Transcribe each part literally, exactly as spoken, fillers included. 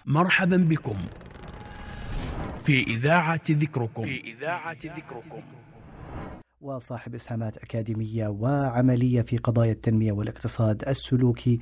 مرحبا بكم في إذاعة ذكركم في إذاعة ذكركم وصاحب إسهامات أكاديمية وعملية في قضايا التنمية والاقتصاد السلوكي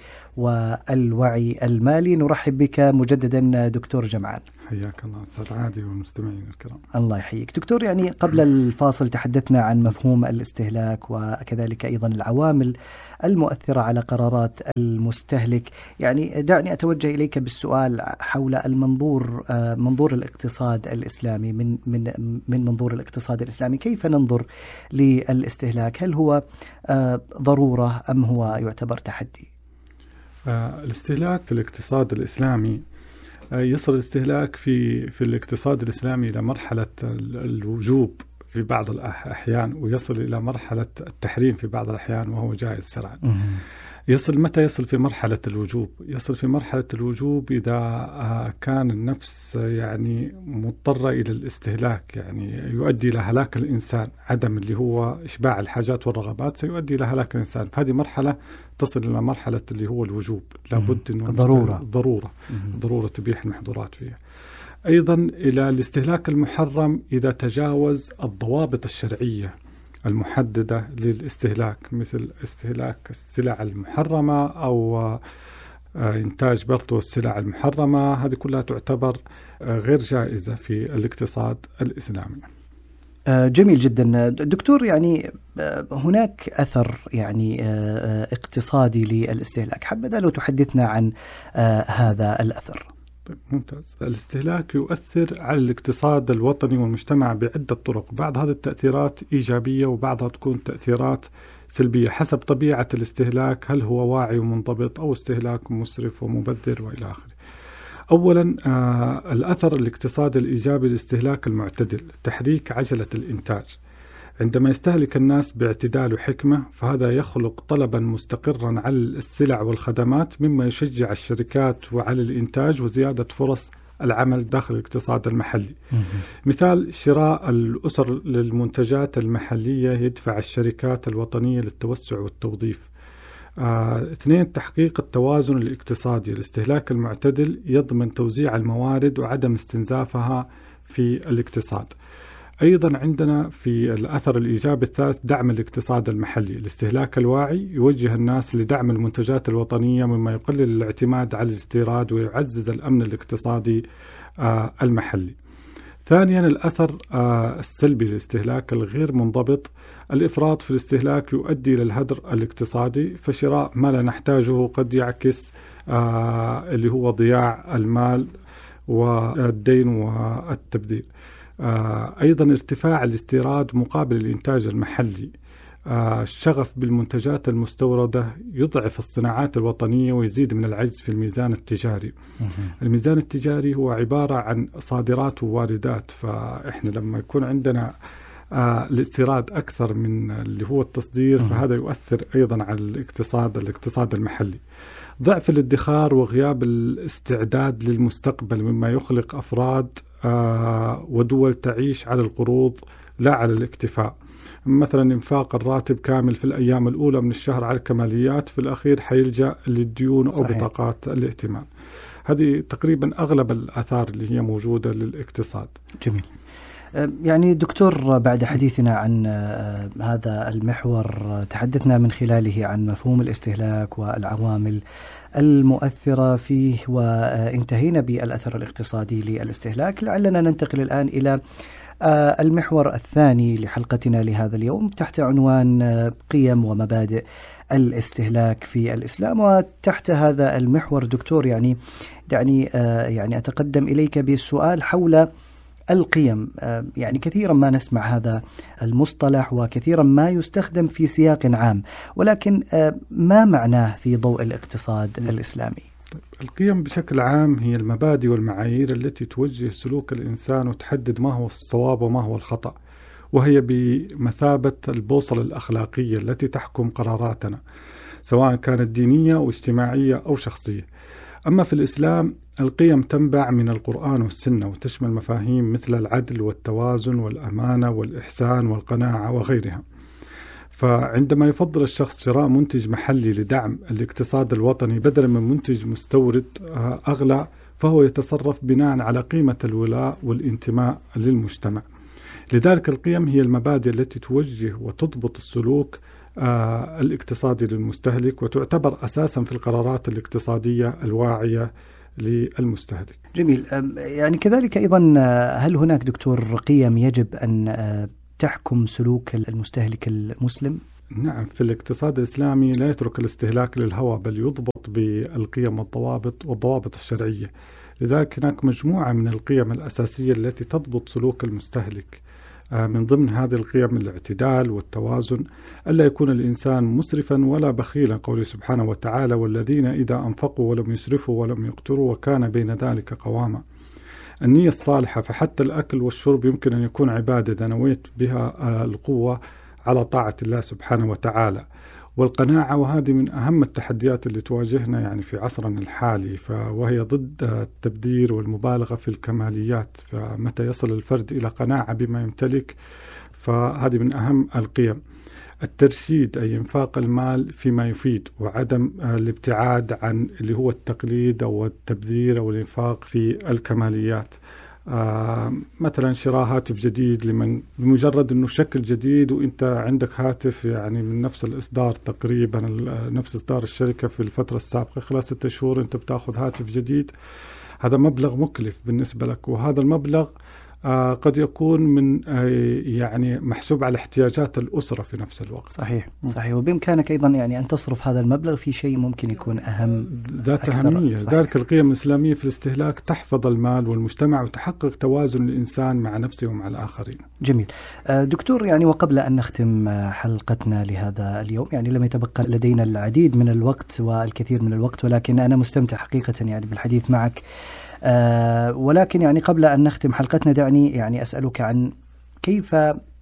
والوعي المالي. نرحب بك مجددا دكتور جمعان. حياك الله أستاذ عادي والمستمعين الكرام. الله يحييك دكتور. يعني قبل الفاصل تحدثنا عن مفهوم الاستهلاك وكذلك أيضا العوامل المؤثرة على قرارات المستهلك. يعني دعني أتوجه إليك بالسؤال حول المنظور منظور الاقتصاد الإسلامي. من من من منظور الاقتصاد الإسلامي كيف ننظر للاستهلاك؟ هل هو ضرورة أم هو يعتبر تحدي؟ الاستهلاك في الاقتصاد الإسلامي يصل الاستهلاك في في الاقتصاد الإسلامي إلى مرحلة الوجوب في بعض الأحيان، ويصل إلى مرحلة التحريم في بعض الأحيان وهو جائز شرعا. يصل متى يصل في مرحلة الوجوب؟ يصل في مرحلة الوجوب إذا كان النفس يعني مضطرة إلى الاستهلاك، يعني يؤدي إلى هلاك الإنسان. عدم اللي هو إشباع الحاجات والرغبات سيؤدي إلى هلاك الإنسان، فهذه مرحلة تصل إلى مرحلة اللي هو الوجوب، لابد إنه ضرورة ضرورة ضرورة تبيح المحظورات فيها. أيضا إلى الاستهلاك المحرم إذا تجاوز الضوابط الشرعية المحددة للاستهلاك، مثل استهلاك السلع المحرمة أو إنتاج برضو السلع المحرمة. هذه كلها تعتبر غير جائزة في الاقتصاد الإسلامي. جميل جدا دكتور. يعني هناك أثر يعني اقتصادي للاستهلاك، حبذا لو تحدثنا عن هذا الأثر. طيب ممتاز. الاستهلاك يؤثر على الاقتصاد الوطني والمجتمع بعدة طرق، بعض هذه التأثيرات إيجابية وبعضها تكون تأثيرات سلبية حسب طبيعة الاستهلاك، هل هو واعي ومنضبط أو استهلاك مسرف ومبذر وإلى آخره. أولا آه الأثر الاقتصادي الإيجابي للاستهلاك المعتدل، تحريك عجلة الإنتاج. عندما يستهلك الناس باعتدال وحكمة فهذا يخلق طلبا مستقرا على السلع والخدمات، مما يشجع الشركات وعلى الإنتاج وزيادة فرص العمل داخل الاقتصاد المحلي. مثال شراء الأسر للمنتجات المحلية يدفع الشركات الوطنية للتوسع والتوظيف. آه، اثنين تحقيق التوازن الاقتصادي. الاستهلاك المعتدل يضمن توزيع الموارد وعدم استنزافها في الاقتصاد. أيضا عندنا في الأثر الإيجابي الثالث دعم الاقتصاد المحلي. الاستهلاك الواعي يوجه الناس لدعم المنتجات الوطنية، مما يقلل الاعتماد على الاستيراد ويعزز الأمن الاقتصادي آه المحلي. ثانيا الأثر آه السلبي للاستهلاك الغير منضبط. الإفراط في الاستهلاك يؤدي إلى الهدر الاقتصادي، فشراء ما لا نحتاجه قد يعكس آه اللي هو ضياع المال والدين والتبذير. آه أيضا ارتفاع الاستيراد مقابل الإنتاج المحلي. آه الشغف بالمنتجات المستوردة يضعف الصناعات الوطنية ويزيد من العجز في الميزان التجاري. الميزان التجاري هو عبارة عن صادرات وواردات، فإحنا لما يكون عندنا آه الاستيراد أكثر من اللي هو التصدير فهذا يؤثر أيضا على الاقتصاد الاقتصاد المحلي. ضعف الادخار وغياب الاستعداد للمستقبل، مما يخلق أفراد آه ودول تعيش على القروض لا على الاكتفاء. مثلا انفاق الراتب كامل في الأيام الأولى من الشهر على الكماليات، في الأخير حيلجأ للديون أو صحيح. بطاقات الائتمان. هذه تقريبا أغلب الآثار اللي هي موجودة للاقتصاد. جميل. يعني دكتور بعد حديثنا عن هذا المحور تحدثنا من خلاله عن مفهوم الاستهلاك والعوامل المؤثرة فيه، وانتهينا بالأثر الاقتصادي للاستهلاك. لعلنا ننتقل الآن إلى المحور الثاني لحلقتنا لهذا اليوم تحت عنوان قيم ومبادئ الاستهلاك في الإسلام. وتحت هذا المحور دكتور يعني دعني يعني أتقدم إليك بالسؤال حول القيم. يعني كثيرا ما نسمع هذا المصطلح وكثيرا ما يستخدم في سياق عام، ولكن ما معناه في ضوء الاقتصاد الإسلامي؟ القيم بشكل عام هي المبادئ والمعايير التي توجه سلوك الإنسان وتحدد ما هو الصواب وما هو الخطأ، وهي بمثابة البوصلة الأخلاقية التي تحكم قراراتنا سواء كانت دينية أو اجتماعية أو شخصية. أما في الإسلام القيم تنبع من القرآن والسنة وتشمل مفاهيم مثل العدل والتوازن والأمانة والإحسان والقناعة وغيرها. فعندما يفضل الشخص شراء منتج محلي لدعم الاقتصاد الوطني بدلا من منتج مستورد أغلى، فهو يتصرف بناء على قيمة الولاء والانتماء للمجتمع. لذلك القيم هي المبادئ التي توجه وتضبط السلوك آه الاقتصادي للمستهلك، وتعتبر أساسا في القرارات الاقتصادية الواعية للمستهلك. جميل. يعني كذلك أيضا هل هناك دكتور قيم يجب أن تحكم سلوك المستهلك المسلم؟ نعم، في الاقتصاد الإسلامي لا يترك الاستهلاك للهوى، بل يضبط بالقيم والضوابط والضوابط الشرعية. لذلك هناك مجموعة من القيم الأساسية التي تضبط سلوك المستهلك. من ضمن هذه القيم الاعتدال والتوازن، ألا يكون الإنسان مسرفا ولا بخيلا، قوله سبحانه وتعالى: والذين إذا أنفقوا ولم يسرفوا ولم يقتروا وكان بين ذلك قواما. النية الصالحة، فحتى الأكل والشرب يمكن أن يكون عبادة إذا نويت بها القوة على طاعة الله سبحانه وتعالى. والقناعة، وهذه من أهم التحديات اللي تواجهنا يعني في عصرنا الحالي، وهي ضد التبذير والمبالغة في الكماليات. فمتى يصل الفرد إلى قناعة بما يمتلك، فهذه من أهم القيم. الترشيد، أي إنفاق المال فيما يفيد، وعدم الابتعاد عن اللي هو التقليد أو التبذير أو الإنفاق في الكماليات. آه مثلا شراء هاتف جديد لمن بمجرد أنه شكل جديد وإنت عندك هاتف يعني من نفس الإصدار تقريبا نفس إصدار الشركة في الفترة السابقة، خلال ستة شهور أنت بتاخذ هاتف جديد. هذا مبلغ مكلف بالنسبة لك، وهذا المبلغ آه قد يكون من آه يعني محسوب على احتياجات الأسرة في نفس الوقت. صحيح صحيح. وبإمكانك أيضا يعني أن تصرف هذا المبلغ في شيء ممكن يكون أهم ذات أهمية. ذلك القيم الإسلامية في الاستهلاك تحفظ المال والمجتمع وتحقق توازن الإنسان مع نفسه ومع الآخرين. جميل. دكتور، يعني وقبل أن نختم حلقتنا لهذا اليوم، يعني لم يتبقى لدينا العديد من الوقت والكثير من الوقت، ولكن أنا مستمتع حقيقة يعني بالحديث معك. آه ولكن يعني قبل أن نختم حلقتنا دعني يعني أسألك عن كيف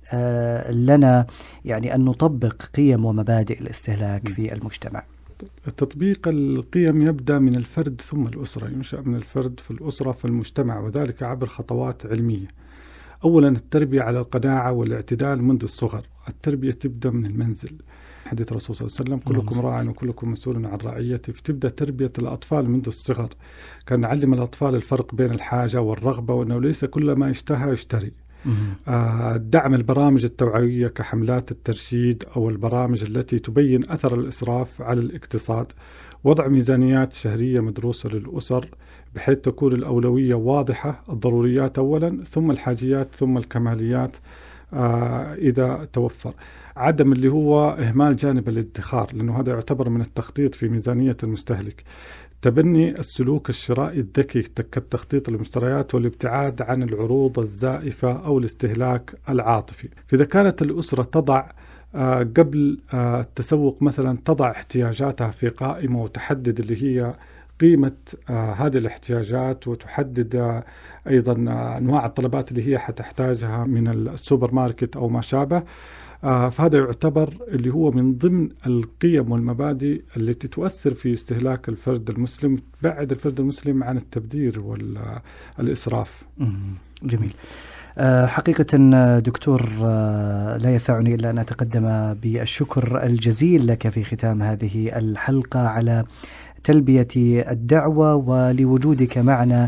آه لنا يعني أن نطبق قيم ومبادئ الاستهلاك في المجتمع. تطبيق القيم يبدأ من الفرد ثم الأسرة، ينشأ من الفرد في الأسرة في المجتمع، وذلك عبر خطوات علمية. أولا التربية على القناعة والاعتدال منذ الصغر. التربية تبدأ من المنزل. حديث الرسول صلى الله عليه وسلم: كلكم راع وكلكم مسؤول عن رعيته. فتبدأ تربية الأطفال منذ الصغر. كان نعلم الأطفال الفرق بين الحاجة والرغبة، وأنه ليس كل ما يشتهى يشتري. آه دعم البرامج التوعوية كحملات الترشيد أو البرامج التي تبين أثر الإسراف على الاقتصاد. وضع ميزانيات شهرية مدروسة للأسر بحيث تكون الأولوية واضحة، الضروريات أولا ثم الحاجيات ثم الكماليات آه إذا توفر. عدم اللي هو إهمال جانب الادخار، لأنه هذا يعتبر من التخطيط في ميزانية المستهلك. تبني السلوك الشرائي الذكي كالتخطيط للمشتريات والابتعاد عن العروض الزائفة أو الاستهلاك العاطفي. فإذا كانت الأسرة تضع آه قبل آه التسوق مثلا تضع احتياجاتها في قائمة وتحدد اللي هي قيمة آه هذه الاحتياجات، وتحدد آه أيضا آه أنواع الطلبات اللي هي حتحتاجها من السوبر ماركت أو ما شابه، آه فهذا يعتبر اللي هو من ضمن القيم والمبادئ التي تؤثر في استهلاك الفرد المسلم، تبعد الفرد المسلم عن التبذير والإسراف. جميل. حقيقة دكتور لا يسعني إلا أن أتقدم بالشكر الجزيل لك في ختام هذه الحلقة على تلبية الدعوة ولوجودك معنا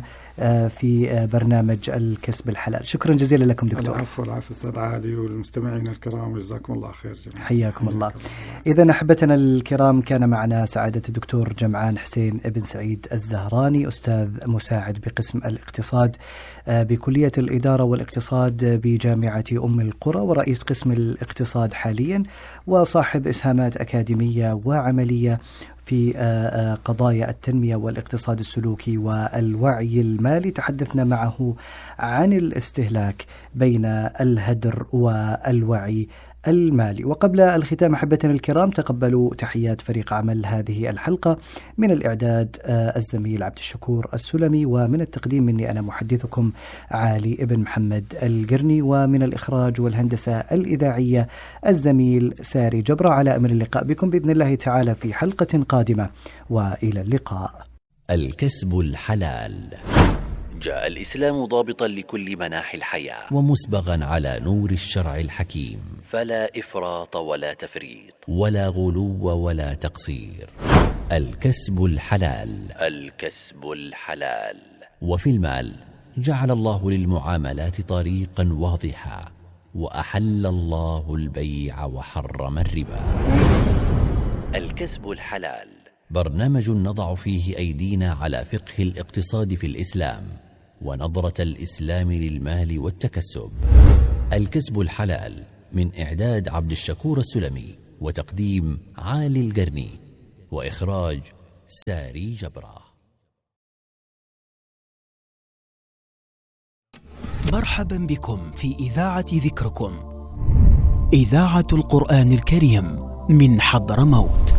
في برنامج الكسب الحلال. شكرا جزيلا لكم دكتور. العفو العفو أستاذ علي والمستمعين الكرام، جزاكم الله خير جميعا. حياكم الله. إذن أحبتنا الكرام، كان معنا سعادة الدكتور جمعان حسين ابن سعيد الزهراني، أستاذ مساعد بقسم الاقتصاد بكلية الإدارة والاقتصاد بجامعة أم القرى، ورئيس قسم الاقتصاد حاليا، وصاحب إسهامات أكاديمية وعملية في قضايا التنمية والاقتصاد السلوكي والوعي المالي. تحدثنا معه عن الاستهلاك بين الهدر والوعي المالي. وقبل الختام أحبتنا الكرام، تقبلوا تحيات فريق عمل هذه الحلقة، من الإعداد الزميل عبد الشكور السلمي، ومن التقديم مني أنا محدثكم علي ابن محمد القرني، ومن الإخراج والهندسة الإذاعية الزميل ساري جبرة. على أمر اللقاء بكم بإذن الله تعالى في حلقة قادمة، وإلى اللقاء. الكسب الحلال. جاء الإسلام ضابطا لكل مناحي الحياة، ومسبغا على نور الشرع الحكيم، فلا إفراط ولا تفريط، ولا غلو ولا تقصير. الكسب الحلال. الكسب الحلال. وفي المال جعل الله للمعاملات طريقا واضحا، وأحل الله البيع وحرم الربا. الكسب الحلال برنامج نضع فيه أيدينا على فقه الاقتصاد في الإسلام ونظرة الإسلام للمال والتكسب. الكسب الحلال، من إعداد عبد الشكور السلمي، وتقديم عالي القرني، وإخراج ساري جبرة. مرحبا بكم في إذاعة ذكركم، إذاعة القرآن الكريم من حضرموت.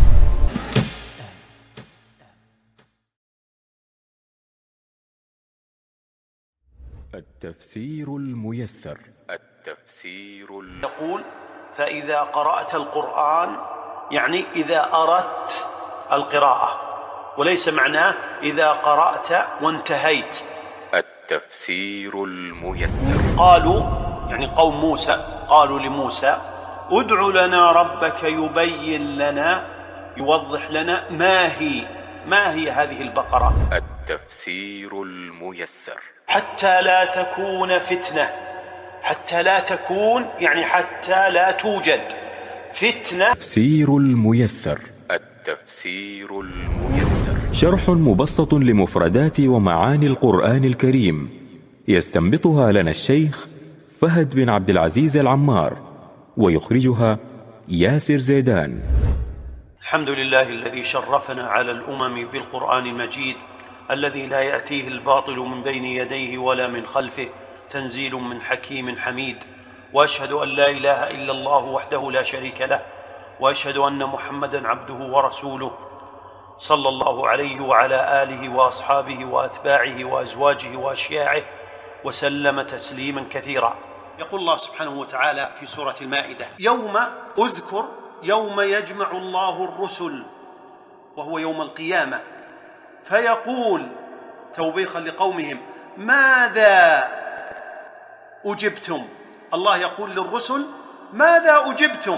التفسير الميسر. التفسير ال... يقول: فإذا قرأت القرآن، يعني إذا أردت القراءة، وليس معناه إذا قرأت وانتهيت. التفسير الميسر. قالوا، يعني قوم موسى، قالوا لموسى: ادع لنا ربك يبين لنا، يوضح لنا ما هي ما هي هذه البقرة. التفسير الميسر. حتى لا تكون فتنة، حتى لا تكون يعني حتى لا توجد فتنة. تفسير الميسر. التفسير الميسر شرح مبسط لمفردات ومعاني القرآن الكريم، يستنبطها لنا الشيخ فهد بن عبد العزيز العمار، ويخرجها ياسر زيدان. الحمد لله الذي شرفنا على الأمم بالقرآن المجيد، الذي لا يأتيه الباطل من بين يديه ولا من خلفه، تنزيل من حكيم حميد. وأشهد أن لا إله إلا الله وحده لا شريك له، وأشهد أن محمدًا عبده ورسوله، صلى الله عليه وعلى آله وأصحابه وأتباعه وأزواجه وأشياعه وسلم تسليمًا كثيرا. يقول الله سبحانه وتعالى في سورة المائدة: يوم أذكر يوم يجمع الله الرسل، وهو يوم القيامة، فيقول توبيخا لقومهم: ماذا أجبتم؟ الله يقول للرسل: ماذا أجبتم؟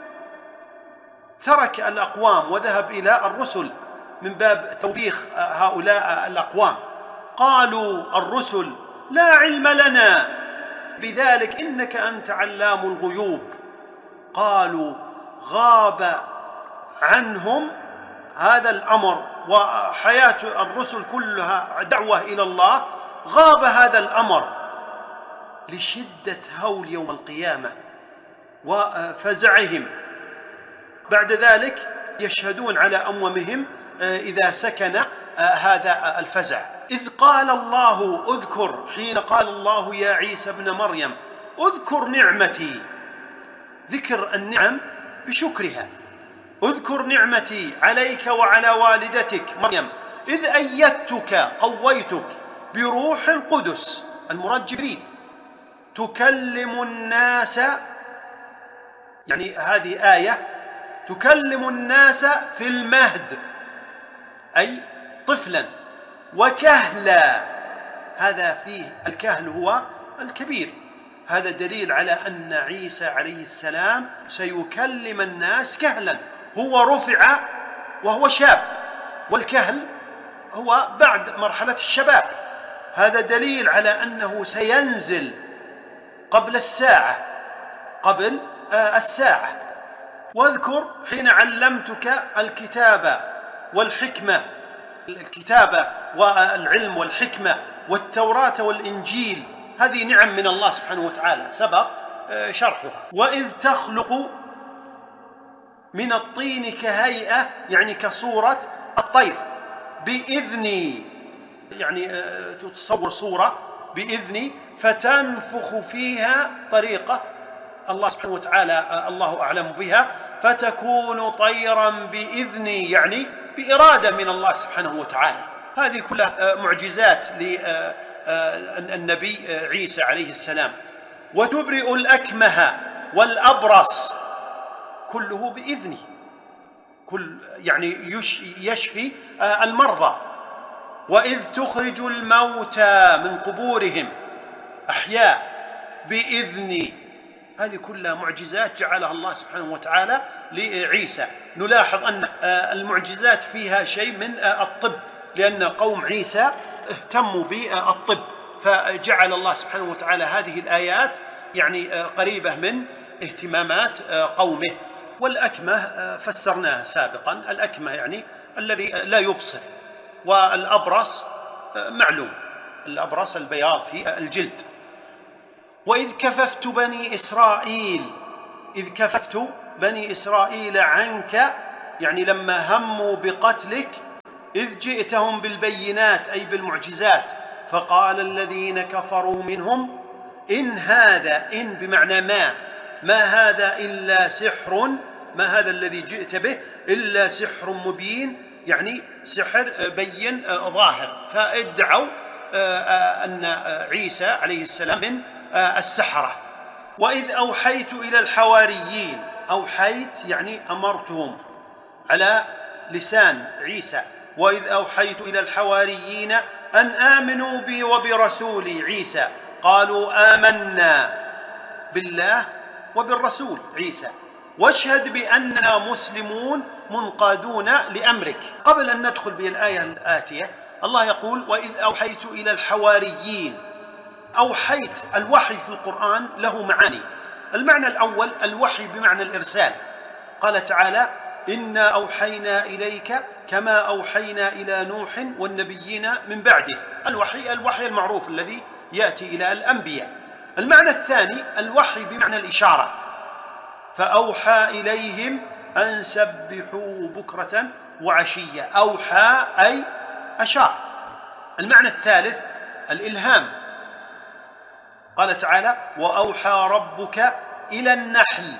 ترك الأقوام وذهب إلى الرسل من باب توبيخ هؤلاء الأقوام. قالوا الرسل: لا علم لنا بذلك إنك أنت علام الغيوب. قالوا: غاب عنهم هذا الأمر، وحياة الرسل كلها دعوة إلى الله، غاب هذا الأمر لشدة هول يوم القيامة وفزعهم. بعد ذلك يشهدون على أمومهم إذا سكن هذا الفزع. إذ قال الله اذكر، حين قال الله يا عيسى ابن مريم اذكر نعمتي، ذكر النعم بشكرها. اذكر نعمتي عليك وعلى والدتك مريم إذ أيدتك قويتك بروح القدس، المراد جبريل، تكلم الناس، يعني هذه آية، تكلم الناس في المهد أي طفلا، وكهلا، هذا فيه الكهل هو الكبير. هذا دليل على أن عيسى عليه السلام سيكلم الناس كهلا، هو رفع وهو شاب، والكهل هو بعد مرحلة الشباب. هذا دليل على أنه سينزل قبل الساعة، قبل الساعة. واذكر حين علمتك الكتابة والحكمة، الكتابة والعلم والحكمة والتوراة والإنجيل، هذه نعم من الله سبحانه وتعالى سبق شرحها. وإذ تخلق من الطين كهيئة، يعني كصورة الطير، بإذني، يعني تتصور صورة بإذني، فتنفخ فيها طريقة الله سبحانه وتعالى الله أعلم بها، فتكون طيرا بإذني، يعني بإرادة من الله سبحانه وتعالى. هذه كلها معجزات للنبي عيسى عليه السلام. وتبرئ الأكمه والأبرص، كله بإذنه، كل يعني يشفي المرضى. وإذ تخرج الموتى من قبورهم أحياء بإذني، هذه كلها معجزات جعلها الله سبحانه وتعالى لعيسى. نلاحظ أن المعجزات فيها شيء من الطب، لأن قوم عيسى اهتموا بالطب، فجعل الله سبحانه وتعالى هذه الآيات يعني قريبة من اهتمامات قومه. والأكمة فسرناها سابقا، الأكمة يعني الذي لا يبصر، والأبرص معلوم، الأبرص البياض في الجلد. وإذ كففت بني إسرائيل، إذ كففت بني إسرائيل عنك، يعني لما هموا بقتلك، إذ جئتهم بالبينات أي بالمعجزات، فقال الذين كفروا منهم إن هذا، إن بمعنى ما، ما هذا إلا سحر، ما هذا الذي جئت به إلا سحر مبين، يعني سحر بين ظاهر. فادعوا أن عيسى عليه السلام من السحرة. وإذ أوحيت إلى الحواريين، أوحيت يعني أمرتهم على لسان عيسى. وإذ أوحيت إلى الحواريين أن آمنوا بي وبرسولي عيسى، قالوا آمنا بالله وبالرسول عيسى واشهد بأننا مسلمون منقادون لأمرك. قبل أن ندخل بالآية الآتية، الله يقول وإذ أوحيت إلى الحواريين. أوحيت، الوحي في القرآن له معاني. المعنى الأول الوحي بمعنى الإرسال، قال تعالى إنا أوحينا إليك كما أوحينا إلى نوح والنبيين من بعده، الوحي الوحي المعروف الذي يأتي إلى الأنبياء. المعنى الثاني الوحي بمعنى الإشارة، فأوحى إليهم أن سبحوا بكرة وعشية، أوحى أي أشار. المعنى الثالث الإلهام، قال تعالى وأوحى ربك إلى النحل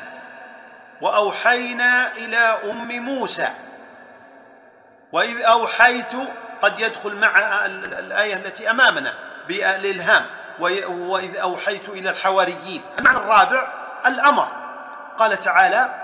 وأوحينا إلى أم موسى. وإذ أوحيت قد يدخل مع الآية التي أمامنا بالإلهام، وإذ أوحيت إلى الحواريين. المعنى الرابع الأمر، قال تعالى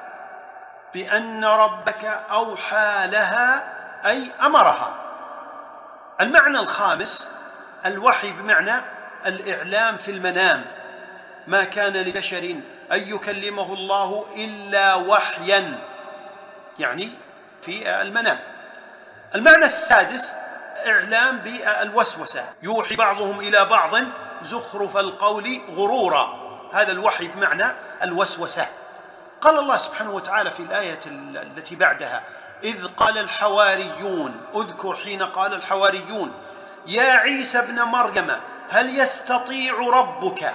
بأن ربك أوحى لها أي أمرها. المعنى الخامس الوحي بمعنى الإعلام في المنام، ما كان لبشر أن يكلمه الله إلا وحيا، يعني في المنام. المعنى السادس إعلام بالوسوسة، يوحي بعضهم إلى بعض زخرف القول غرورا، هذا الوحي بمعنى الوسوسة. قال الله سبحانه وتعالى في الآية التي بعدها إذ قال الحواريون، اذكر حين قال الحواريون يا عيسى ابن مريم هل يستطيع ربك،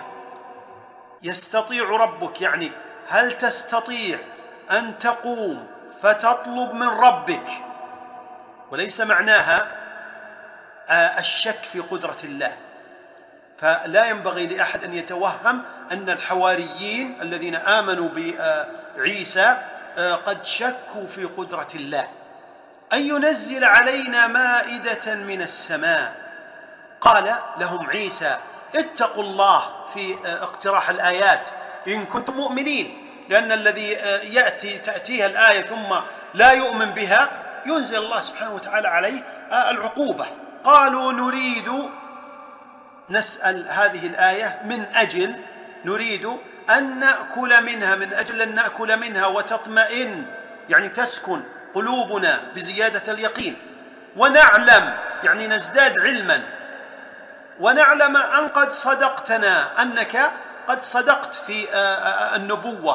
يستطيع ربك يعني هل تستطيع أن تقوم فتطلب من ربك، وليس معناها الشك في قدرة الله. فلا ينبغي لأحد أن يتوهم أن الحواريين الذين آمنوا بعيسى قد شكوا في قدرة الله. أن ينزل علينا مائدة من السماء، قال لهم عيسى اتقوا الله في اقتراح الآيات إن كنتم مؤمنين، لأن الذي يأتي تأتيها الآية ثم لا يؤمن بها ينزل الله سبحانه وتعالى عليه العقوبة. قالوا نريد، نسأل هذه الآية من أجل، نريد أن نأكل منها، من أجل أن نأكل منها وتطمئن يعني تسكن قلوبنا بزيادة اليقين، ونعلم يعني نزداد علما، ونعلم أن قد صدقتنا، أنك قد صدقت في النبوة،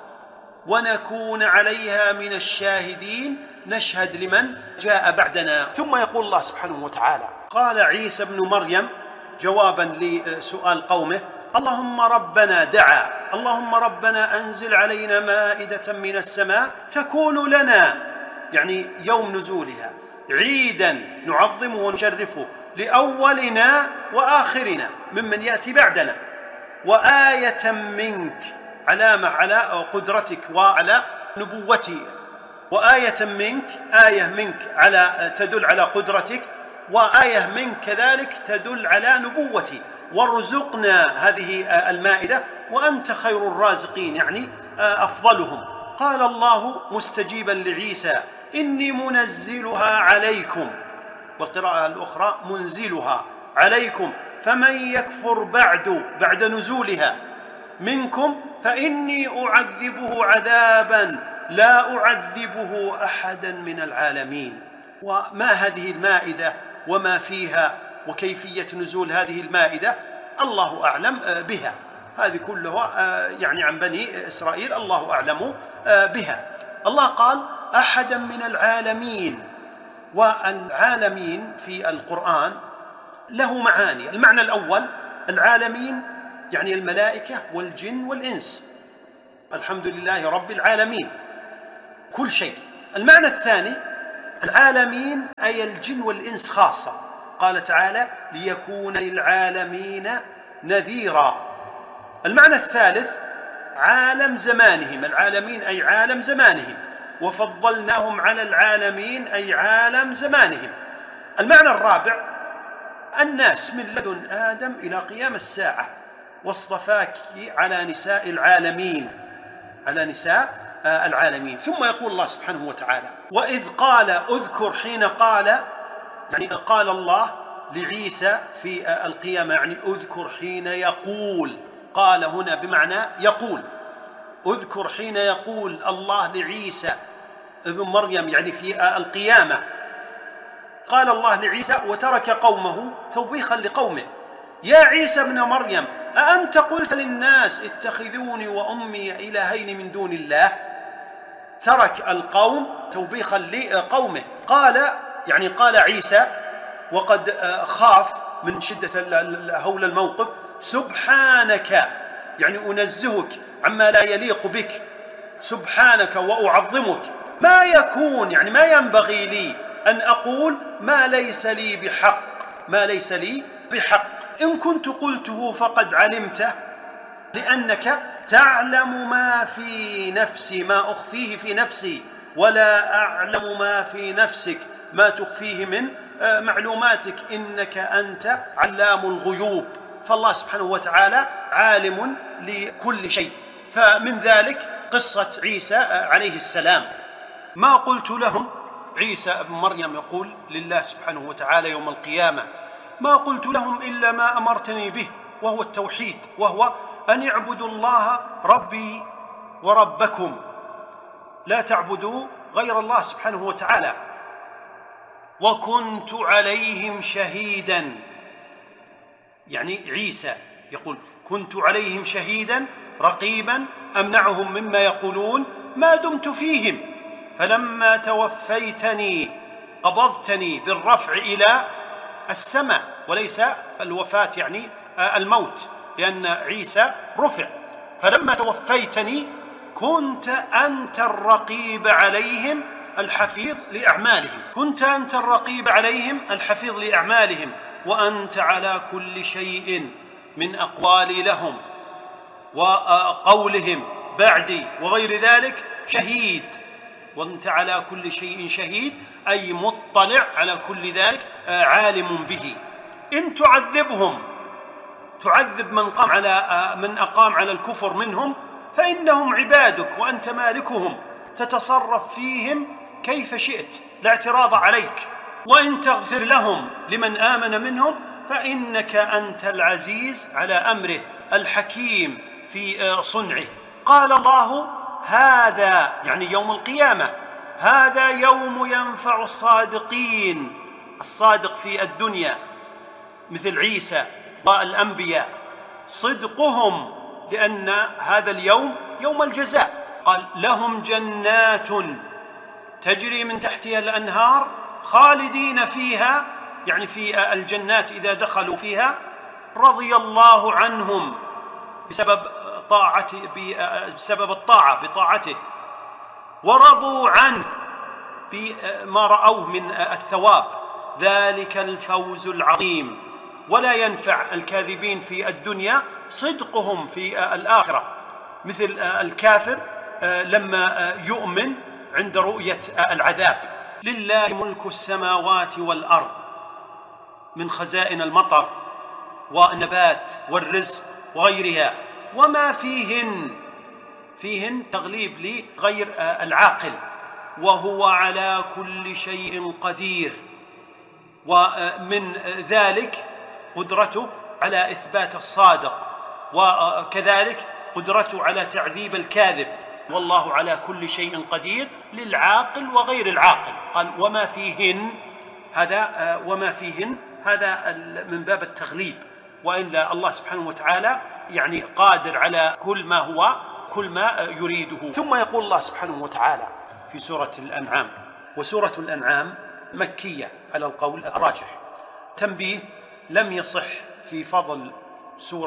ونكون عليها من الشاهدين، نشهد لمن جاء بعدنا. ثم يقول الله سبحانه وتعالى قال عيسى ابن مريم جوابا لسؤال قومه اللهم ربنا، دعا اللهم ربنا أنزل علينا مائدة من السماء تكون لنا يعني يوم نزولها عيدا نعظمه ونشرفه لأولنا وآخرنا ممن يأتي بعدنا، وآية منك، علامة على قدرتك وعلى نبوتي، وآية منك، آية منك على تدل على قدرتك، وآية منك كذلك تدل على نبوتي، وارزقنا هذه المائدة وأنت خير الرازقين يعني أفضلهم. قال الله مستجيبا لعيسى إني منزلها عليكم، والقراءة الأخرى منزلها عليكم، فمن يكفر بعد بعد نزولها منكم فإني أعذبه عذابا لا أعذبه أحدا من العالمين. وما هذه المائدة وما فيها وكيفية نزول هذه المائدة الله أعلم بها، هذه كلها يعني عن بني إسرائيل، الله أعلم بها. الله قال أحدا من العالمين، والعالمين في القرآن له معاني. المعنى الأول العالمين يعني الملائكة والجن والإنس، الحمد لله رب العالمين كل شيء. المعنى الثاني العالمين أي الجن والإنس خاصة، قال تعالى ليكون للعالمين نذيرا. المعنى الثالث عالم زمانهم، العالمين أي عالم زمانهم، وفضلناهم على العالمين أي عالم زمانهم. المعنى الرابع الناس من لدن آدم إلى قيام الساعة، واصطفاك على نساء العالمين، على نساء العالمين. ثم يقول الله سبحانه وتعالى وإذ قال، أذكر حين قال، يعني قال الله لعيسى في القيامة، يعني أذكر حين يقول، قال هنا بمعنى يقول، أذكر حين يقول الله لعيسى ابن مريم يعني في القيامة. قال الله لعيسى وترك قومه توبيخا لقومه، يا عيسى ابن مريم أأنت قلت للناس اتخذوني وأمي إلهين من دون الله؟ ترك القوم توبيخا لقومه. قال يعني قال عيسى وقد خاف من شدة هول الموقف، سبحانك يعني أنزهك عما لا يليق بك، سبحانك وأعظمك، ما يكون يعني ما ينبغي لي أن أقول ما ليس لي بحق، ما ليس لي بحق، إن كنت قلته فقد علمته، لأنك تعلم ما في نفسي ما أخفيه في نفسي، ولا أعلم ما في نفسك ما تخفيه من معلوماتك، إنك أنت علام الغيوب. فالله سبحانه وتعالى عالم لكل شيء. فمن ذلك قصة عيسى عليه السلام، ما قلت لهم، عيسى ابن مريم يقول لله سبحانه وتعالى يوم القيامة ما قلت لهم إلا ما أمرتني به، وهو التوحيد، وهو أن اعبدوا الله ربي وربكم، لا تعبدوا غير الله سبحانه وتعالى، وكنت عليهم شهيدا. يعني عيسى يقول كنت عليهم شهيدا رقيبا أمنعهم مما يقولون ما دمت فيهم، فلما توفيتني قبضتني بالرفع إلى السماء، وليس الوفاة يعني الموت، لأن عيسى رفع. فلما توفيتني كنت أنت الرقيب عليهم الحفيظ لأعمالهم، كنت أنت الرقيب عليهم الحفيظ لأعمالهم، وأنت على كل شيء من أقوالي لهم وقولهم بعدي وغير ذلك شهيد. وأنت على كل شيء شهيد أي مطلع على كل ذلك، عالم به. إن تعذبهم، تعذب من قام على من أقام على الكفر منهم، فإنهم عبادك وأنت مالكهم، تتصرف فيهم كيف شئت، لا اعتراض عليك. وإن تغفر لهم لمن آمن منهم فإنك أنت العزيز على أمره الحكيم في صنعه. قال الله هذا يعني يوم القيامة، هذا يوم ينفع الصادقين، الصادق في الدنيا مثل عيسى والأنبياء صدقهم، لأن هذا اليوم يوم الجزاء. قال لهم جنات تجري من تحتها الأنهار خالدين فيها، يعني في الجنات إذا دخلوا فيها رضي الله عنهم بسبب طاعته، بسبب الطاعة بطاعته، ورضوا عنه بما رأوه من الثواب، ذلك الفوز العظيم. ولا ينفع الكاذبين في الدنيا صدقهم في الآخرة، مثل الكافر لما يؤمن عند رؤية العذاب. لله ملك السماوات والأرض من خزائن المطر والنبات والرزق وغيرها، وما فيهن، فيهن تغليب لغير العاقل، وهو على كل شيء قدير. ومن ذلك قدرته على إثبات الصادق، وكذلك قدرته على تعذيب الكاذب، والله على كل شيء قدير للعاقل وغير العاقل. قال وما فيهن، هذا وما فيهن هذا من باب التغليب، وإلا الله سبحانه وتعالى يعني قادر على كل ما هو كل ما يريده. ثم يقول الله سبحانه وتعالى في سورة الأنعام، وسورة الأنعام مكية على القول الراجح. تنبيه: لم يصح في فضل سورة